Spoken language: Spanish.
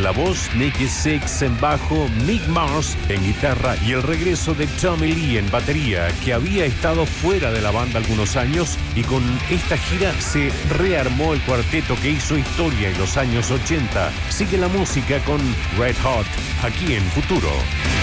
en la voz, Nikki Sixx en bajo, Mick Mars en guitarra y el regreso de Tommy Lee en batería, que había estado fuera de la banda algunos años y con esta gira se rearmó el cuarteto que hizo historia en los años 80. Sigue la música con Red Hot, aquí en Futuro.